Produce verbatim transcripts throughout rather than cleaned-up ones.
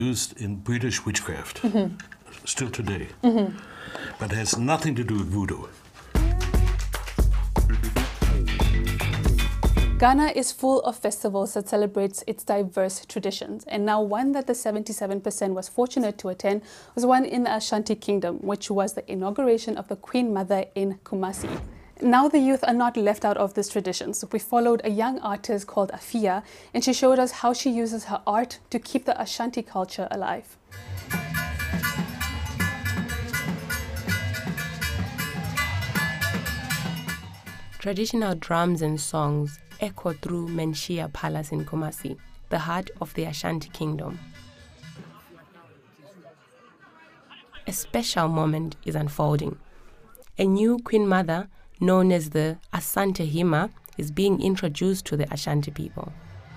used in British witchcraft, mm-hmm. still today, mm-hmm. but it has nothing to do with voodoo. Ghana is full of festivals that celebrates its diverse traditions, and now one that the seventy-seven percent was fortunate to attend was one in the Ashanti Kingdom, which was the inauguration of the Queen Mother in Kumasi. Now the youth are not left out of these traditions. We followed a young artist called Afia, and she showed us how she uses her art to keep the Ashanti culture alive. Traditional drums and songs echo through Menchia Palace in Kumasi, the heart of the Ashanti Kingdom. A special moment is unfolding. A new Queen Mother, known as the Asante Hima, is being introduced to the Ashanti people.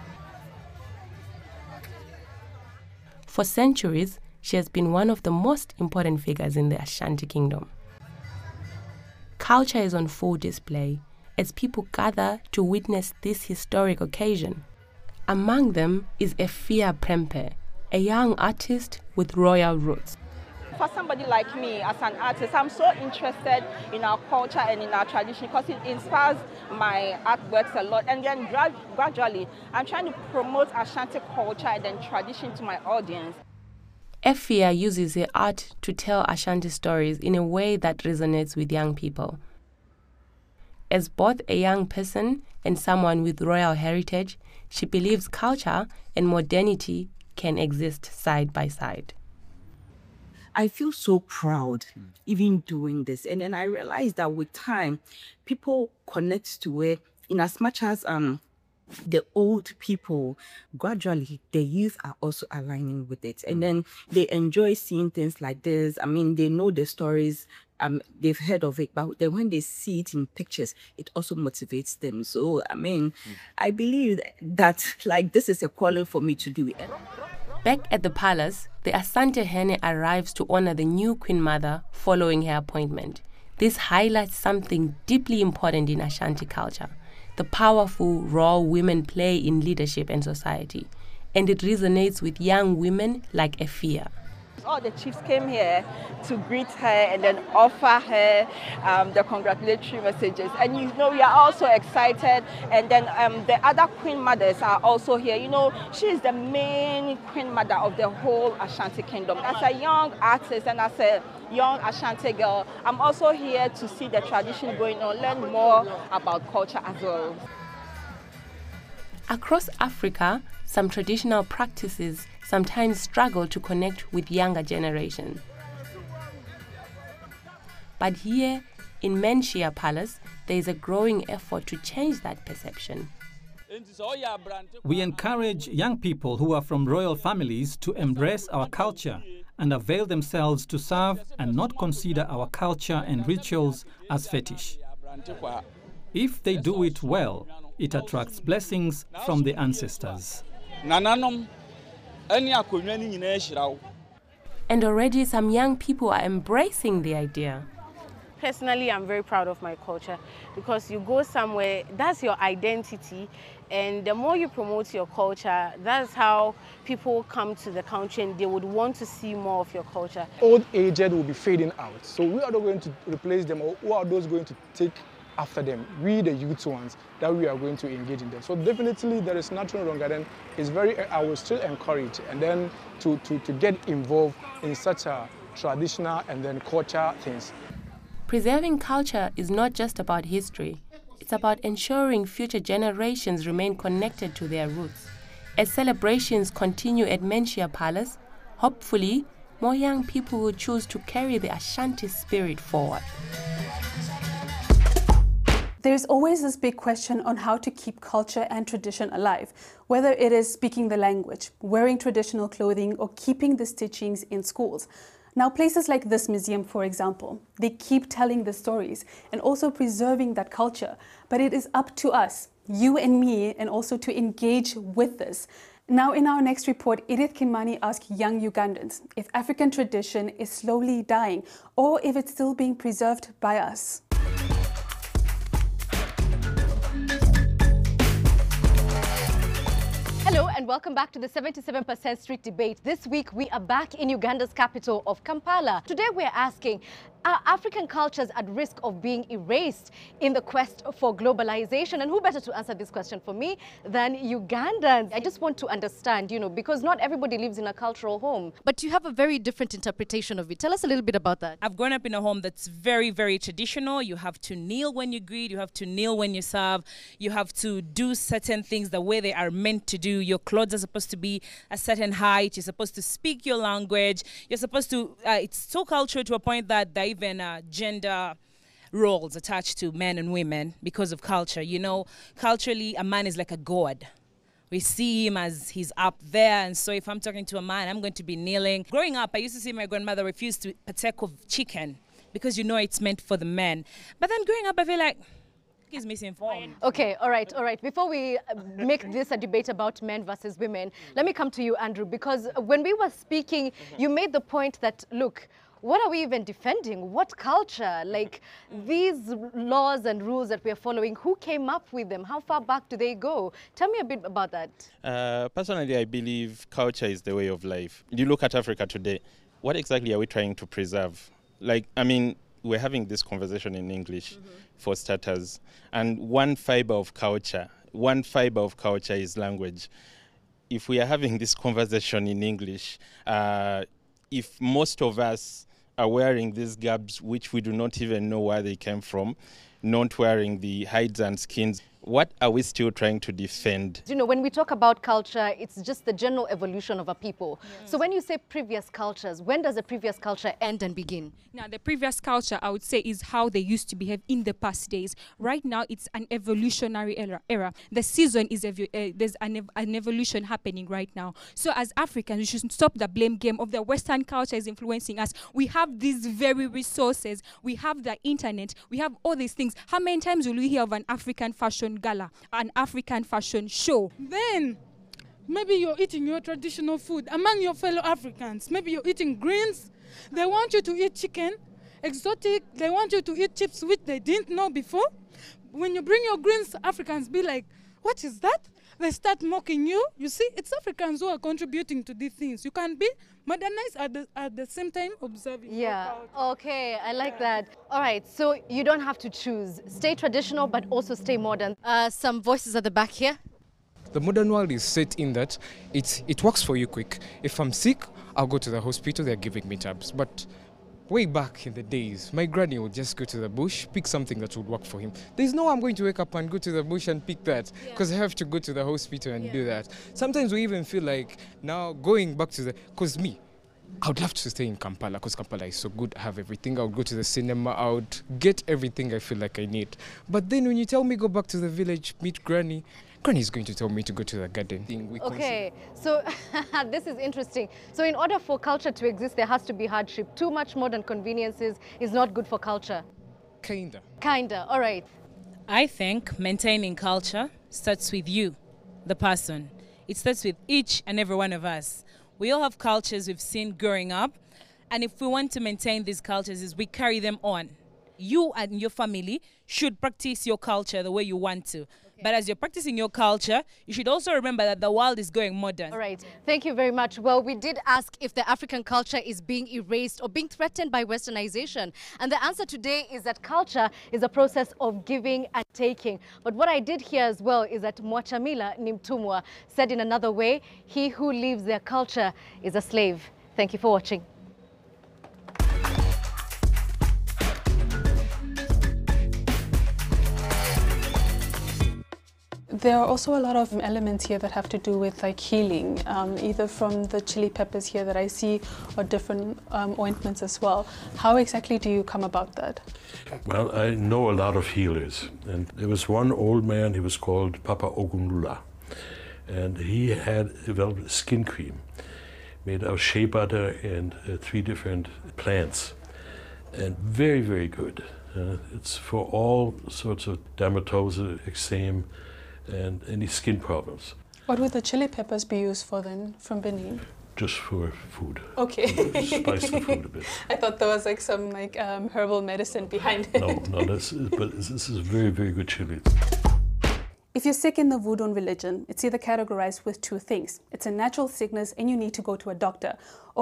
For centuries, she has been one of the most important figures in the Ashanti Kingdom. Culture is on full display as people gather to witness this historic occasion. Among them is Afia Prempeh, a young artist with royal roots. For somebody like me, as an artist, I'm so interested in our culture and in our tradition because it inspires my artworks a lot. And then gra gradually, I'm trying to promote Ashanti culture and then tradition to my audience. Afia uses her art to tell Ashanti stories in a way that resonates with young people. As both a young person and someone with royal heritage, she believes culture and modernity can exist side by side. I feel so proud even doing this. And then I realized that with time, people connect to it in as much as um, the old people, gradually, the youth are also aligning with it. And then they enjoy seeing things like this. I mean, they know the stories, um, they've heard of it, but then when they see it in pictures, it also motivates them. So, I mean, mm. I believe that, like, this is a calling for me to do it. Back at the palace, the Asante Hene arrives to honor the new Queen Mother following her appointment. This highlights something deeply important in Ashanti culture, the powerful role women play in leadership and society, and it resonates with young women like Afia. All the chiefs came here to greet her and then offer her um, the congratulatory messages. And you know, we are also excited. And then um, the other queen mothers are also here. You know, she is the main queen mother of the whole Ashanti Kingdom. As a young artist and as a young Ashanti girl, I'm also here to see the tradition going on, learn more about culture as well. Across Africa, some traditional practices sometimes struggle to connect with younger generations. But here in Menchia Palace, there is a growing effort to change that perception. We encourage young people who are from royal families to embrace our culture and avail themselves to serve and not consider our culture and rituals as fetish. If they do it well, it attracts blessings from the ancestors. And already some young people are embracing the idea. Personally, I'm very proud of my culture because you go somewhere, that's your identity, and the more you promote your culture, that's how people come to the country and they would want to see more of your culture. Old aged will be fading out, so we are not going to replace them, or who are those going to take after them? We, the youth ones, that we are going to engage in them. So definitely there is nothing wrong, and then it's very, I will still encourage and then to, to, to get involved in such a traditional and then culture things. Preserving culture is not just about history. It's about ensuring future generations remain connected to their roots. As celebrations continue at Menchia Palace, hopefully more young people will choose to carry the Ashanti spirit forward. There's always this big question on how to keep culture and tradition alive, whether it is speaking the language, wearing traditional clothing, or keeping the stitchings in schools. Now, places like this museum, for example, they keep telling the stories and also preserving that culture. But it is up to us, you and me, and also to engage with this. Now, in our next report, Edith Kimani asked young Ugandans if African tradition is slowly dying or if it's still being preserved by us. Hello and and welcome back to the seventy-seven percent Street Debate. This week we are back in Uganda's capital of Kampala. Today we're asking, are African cultures at risk of being erased in the quest for globalization? And who better to answer this question for me than Ugandans? I just want to understand, you know, because not everybody lives in a cultural home, but you have a very different interpretation of it. Tell us a little bit about that. I've grown up in a home that's very, very traditional. You have to kneel when you greet, you have to kneel when you serve, you have to do certain things the way they are meant to do. Your clothes are supposed to be a certain height, you're supposed to speak your language, you're supposed to, uh, it's so cultural to a point that they even uh, gender roles attached to men and women because of culture. You know, culturally, a man is like a god. We see him as he's up there, and so if I'm talking to a man, I'm going to be kneeling. Growing up, I used to see my grandmother refuse to partake of chicken because you know it's meant for the men. But then growing up, I feel like he's misinformed. Okay, all right, all right. Before we make this a debate about men versus women, let me come to you, Andrew, because when we were speaking, you made the point that, look, what are we even defending? What culture? Like these laws and rules that we are following, who came up with them? How far back do they go? Tell me a bit about that. Uh, personally, I believe culture is the way of life. You look at Africa today, what exactly are we trying to preserve? Like, I mean, we're having this conversation in English, mm-hmm. for starters. And one fiber of culture, one fiber of culture is language. If we are having this conversation in English, uh, if most of us are wearing these garbs, which we do not even know where they came from, not wearing the hides and skins, what are we still trying to defend? You know, when we talk about culture, it's just the general evolution of a people. Yes. So when you say previous cultures, when does a previous culture end and begin? Now, the previous culture, I would say, is how they used to behave in the past days. Right now, it's an evolutionary era. era. The season is, ev uh, there's an, ev an evolution happening right now. So as Africans, we should stop the blame game of the Western culture is influencing us. We have these very resources. We have the internet. We have all these things. How many times will we hear of an African fashion gala, an African fashion show? Then maybe you're eating your traditional food among your fellow Africans. Maybe you're eating greens. They want you to eat chicken, exotic. They want you to eat chips which they didn't know before. When you bring your greens, Africans be like, what is that? They start mocking you. You see, it's Africans who are contributing to these things. You can be modernized at the, at the same time observing. Yeah, okay, I like that. All right, so you don't have to choose. Stay traditional, but also stay modern. Uh, some voices at the back here. The modern world is set in that it, it works for you quick. If I'm sick, I'll go to the hospital, they're giving me tabs. But way back in the days, my granny would just go to the bush, pick something that would work for him. There's no way I'm going to wake up and go to the bush and pick that, because yeah. I have to go to the hospital and yeah. do that. Sometimes we even feel like now going back to the, because me, I would love to stay in Kampala because Kampala is so good. I have everything. I would go to the cinema. I would get everything I feel like I need. But then when you tell me go back to the village, meet Granny, Granny is going to tell me to go to the garden. We okay, so this is interesting. So in order for culture to exist, there has to be hardship. Too much modern conveniences is not good for culture. Kinda. Kinda, all right. I think maintaining culture starts with you, the person. It starts with each and every one of us. We all have cultures we've seen growing up, and if we want to maintain these cultures, is we carry them on. You and your family should practice your culture the way you want to. Okay. But as you're practicing your culture, you should also remember that the world is going modern. All right. Thank you very much. Well, we did ask if the African culture is being erased or being threatened by westernization. And the answer today is that culture is a process of giving and taking. But what I did hear as well is that Mwachamila Nimtumwa said in another way, he who leaves their culture is a slave. Thank you for watching. There are also a lot of elements here that have to do with like healing, um, either from the chili peppers here that I see or different um, ointments as well. How exactly do you come about that? Well, I know a lot of healers, and there was one old man, he was called Papa Ogunlula, and he had developed a skin cream made of shea butter and uh, three different plants, and very, very good. Uh, it's for all sorts of dermatoses, eczema, and any skin problems. What would the chili peppers be used for then, from Benin? Just for food. Okay. Spice the food a bit. I thought there was like some like um, herbal medicine behind it. No, no, this is, but this is very, very good chili. If you're sick in the Vodou religion, it's either categorized with two things. It's a natural sickness and you need to go to a doctor. Or